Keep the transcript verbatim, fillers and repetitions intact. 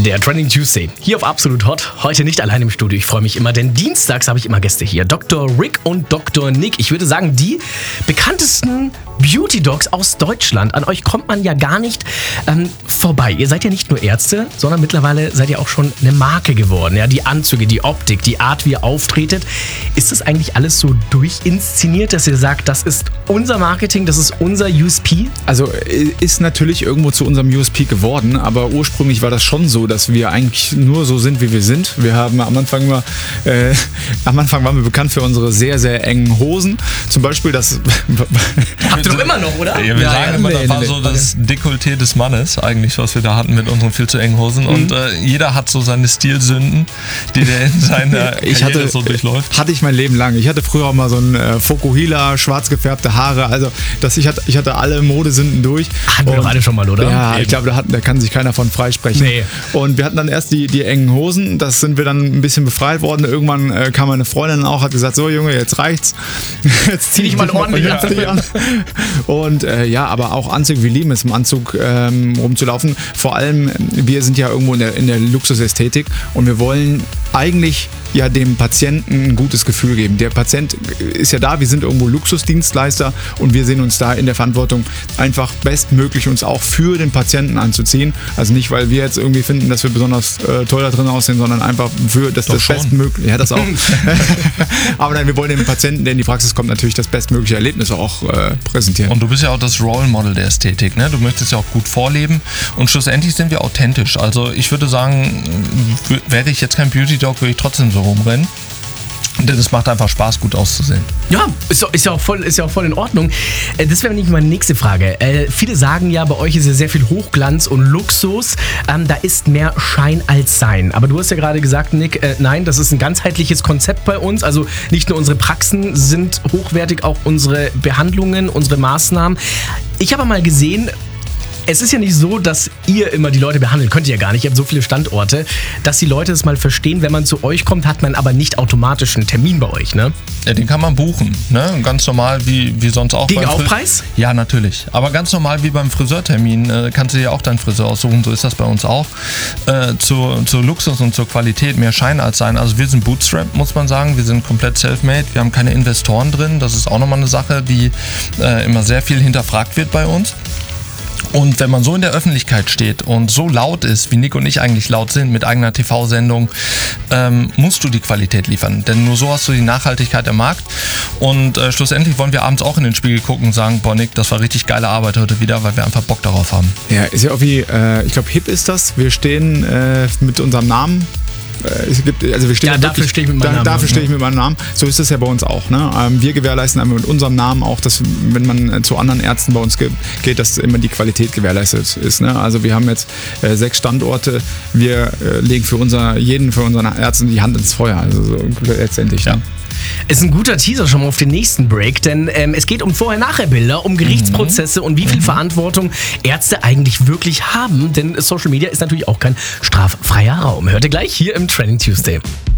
Der Trending Tuesday hier auf Absolut Hot. Heute nicht allein im Studio. Ich freue mich immer, denn dienstags habe ich immer Gäste hier. Doktor Rick und Doktor Nick. Ich würde sagen, die bekanntesten Beauty Docs aus Deutschland. An euch kommt man ja gar nicht ähm, vorbei. Ihr seid ja nicht nur Ärzte, sondern mittlerweile seid ihr auch schon eine Marke geworden. Ja, die Anzüge, die Optik, die Art, wie ihr auftretet. Ist das eigentlich alles so durchinszeniert, dass ihr sagt, das ist unser Marketing, das ist unser U S P? Also ist natürlich irgendwo zu unserem U S P geworden, aber ursprünglich war das schon so, dass wir eigentlich nur so sind, wie wir sind. Wir haben am Anfang immer, äh, am Anfang waren wir bekannt für unsere sehr, sehr engen Hosen. Zum Beispiel das... Habt ihr doch immer noch, oder? Ja, wir ja, sagen ja, immer, nee, das war nee, so nee. das Dekolleté des Mannes eigentlich, was wir da hatten mit unseren viel zu engen Hosen. Mhm. Und äh, jeder hat so seine Stilsünden, die der in seiner ich Karriere hatte, so durchläuft. Hatte ich mein Leben lang. Ich hatte früher auch mal so ein äh, Fokuhila, schwarz gefärbte Haare. Also das, ich, hatte, ich hatte alle Modesünden durch. Hatten wir doch alle schon mal, oder? Ja, Eben. ich glaube, da, hat, da kann sich keiner von freisprechen. Nee. Und wir hatten dann erst die, die engen Hosen. Das sind wir dann ein bisschen befreit worden. Irgendwann äh, kam meine Freundin auch, hat gesagt, so Junge, jetzt reicht's. Jetzt zieh dich mal ordentlich an. Und äh, ja, aber auch Anzug, wir lieben es, im Anzug ähm, rumzulaufen. Vor allem, wir sind ja irgendwo in der, in der Luxusästhetik und wir wollen eigentlich ja dem Patienten ein gutes Gefühl geben. Der Patient ist ja da, wir sind irgendwo Luxusdienstleister und wir sehen uns da in der Verantwortung, einfach bestmöglich uns auch für den Patienten anzuziehen. Also nicht, weil wir jetzt irgendwie finden, dass wir besonders äh, toll da drin aussehen, sondern einfach für das, das bestmögliche. Ja, das auch. Aber nein, wir wollen dem Patienten, der in die Praxis kommt, natürlich das bestmögliche Erlebnis auch äh, präsentieren. Und du bist ja auch das Role Model der Ästhetik, ne? Du möchtest ja auch gut vorleben und schlussendlich sind wir authentisch. Also ich würde sagen, w- wäre ich jetzt kein Beauty Dog, würde ich trotzdem so rumrennen. Denn es macht einfach Spaß, gut auszusehen. Ja, ist, doch- ist, ja auch voll, ist ja auch voll in Ordnung. Äh, Das wäre nämlich meine nächste Frage. Äh, viele sagen ja, bei euch ist ja sehr viel Hochglanz und Luxus. Ähm, da ist mehr Schein als Sein. Aber du hast ja gerade gesagt, Nick, äh, nein, das ist ein ganzheitliches Konzept bei uns. Also nicht nur unsere Praxen sind hochwertig, auch unsere Behandlungen, unsere Maßnahmen. Ich habe mal gesehen, es ist ja nicht so, dass ihr immer die Leute behandelt, könnt ihr ja gar nicht, ihr habt so viele Standorte, dass die Leute es mal verstehen, wenn man zu euch kommt, hat man aber nicht automatisch einen Termin bei euch, ne? Ja, den kann man buchen, ne? Ganz normal wie, wie sonst auch. Gegen beim Fri- Aufpreis? Ja, natürlich. Aber ganz normal wie beim Friseurtermin äh, kannst du dir auch deinen Friseur aussuchen, so ist das bei uns auch. Äh, zur, zur Luxus und zur Qualität mehr Schein als Sein. Also wir sind Bootstrap, muss man sagen. Wir sind komplett self-made. Wir haben keine Investoren drin. Das ist auch nochmal eine Sache, die äh, immer sehr viel hinterfragt wird bei uns. Und wenn man so in der Öffentlichkeit steht und so laut ist, wie Nick und ich eigentlich laut sind, mit eigener T V-Sendung, ähm, musst du die Qualität liefern. Denn nur so hast du die Nachhaltigkeit im Markt. Und äh, schlussendlich wollen wir abends auch in den Spiegel gucken und sagen, boah Nick, das war richtig geile Arbeit heute wieder, weil wir einfach Bock darauf haben. Ja, ist ja auch wie, äh, ich glaube, hip ist das. Wir stehen äh, mit unserem Namen. Äh, Es gibt, also wir stehen Ja, ja dafür wirklich, stehe ich mit meinem da, Namen. Dafür stehe ich mit meinem Namen. So ist es ja bei uns auch. Ne? Ähm, wir gewährleisten einmal mit unserem Namen auch, dass, wenn man äh, zu anderen Ärzten bei uns ge- geht, dass immer die Qualität gewährleistet ist. Ne? Also wir haben jetzt äh, sechs Standorte. Wir äh, legen für unser, jeden für unseren Ärzten die Hand ins Feuer. Also so letztendlich. Ja. Ne? Ist ein guter Teaser schon mal auf den nächsten Break, denn ähm, es geht um Vorher-Nachher-Bilder, um Gerichtsprozesse und wie viel Verantwortung Ärzte eigentlich wirklich haben, denn Social Media ist natürlich auch kein straffreier Raum. Hört ihr gleich hier im Trending Tuesday.